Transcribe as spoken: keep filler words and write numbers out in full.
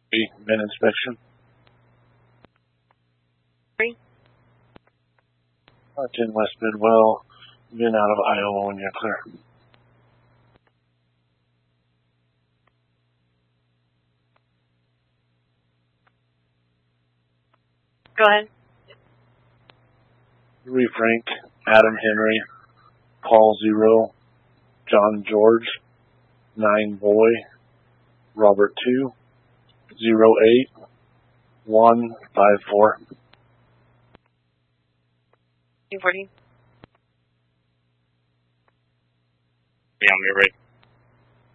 Min inspection. Three. Uh, ten West Bidwell. Min out of Iowa when you're clear. Go ahead. Three Frank, Adam Henry, Paul Zero, John George, Nine Boy, Robert Two, Zero Eight, One Five Four. Fourteen. Yeah, I'm ready.